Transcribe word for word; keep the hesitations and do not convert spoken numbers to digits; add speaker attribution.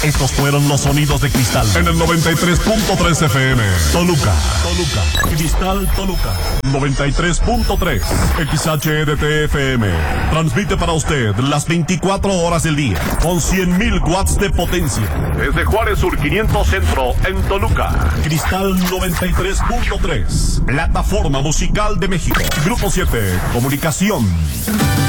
Speaker 1: Estos fueron los sonidos de Cristal en el noventa y tres punto tres F M. Toluca, Toluca, Cristal Toluca, noventa y tres punto tres X H E D T F M. Transmite para usted las veinticuatro horas del día con cien mil watts de potencia. Desde Juárez Sur quinientos Centro en Toluca. Cristal noventa y tres punto tres. Plataforma musical de México. Grupo siete, Comunicación.